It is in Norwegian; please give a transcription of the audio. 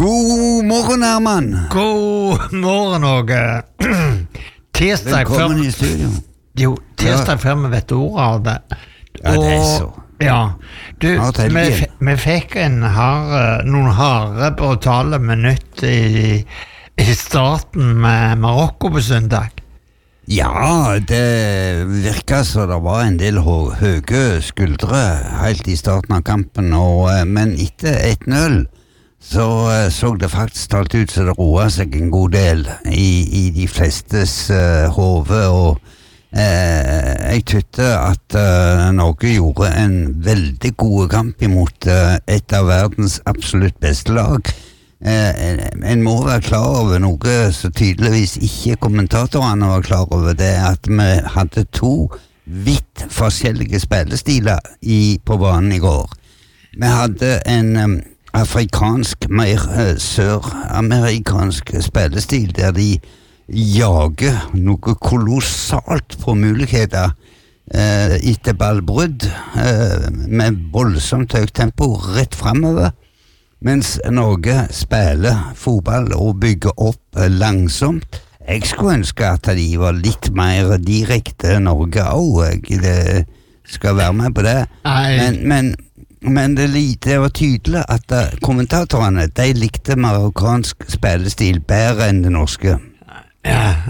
God morgen, Herman. God morgen, Åge. Tirsdag Velkommen i studio. Jo, tirsdag før vi vet ordet av det. Ja, det er så. Ja, du, vi fikk noen harde brutale minutt i starten med Marokko på søndag. Ja, det virket så det var en del høye skuldre helt i starten av kampen, men etter 1-0 så det faktisk talt ut så det roet seg en god del i de flestes hode, og jeg tykte at Norge gjorde en veldig god kamp imot et av verdens absolutt beste lag. En må være klar over noe så tydeligvis ikke kommentatorene var klar over, det at vi hadde to vidt forskjellige spillestiler på banen i går. Vi hadde en afrikansk, mer søramerikansk spillestil der de jager noe kolossalt på muligheter etter ballbrudd med voldsomt høyt tempo rett fremover, mens Norge spiller fotball og bygger opp langsomt. Jeg skulle ønske at de var litt mer direkte Norge også, jeg skal være med på det. Men det var tydelig at kommentatorene, de likte marokkansk spillestil bedre enn det norske. Ja,